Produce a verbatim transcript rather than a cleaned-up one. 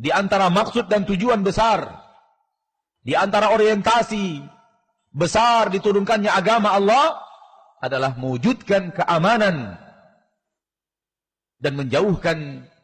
di antara maksud dan tujuan besar, di antara orientasi besar diturunkannya agama Allah adalah mewujudkan keamanan dan menjauhkan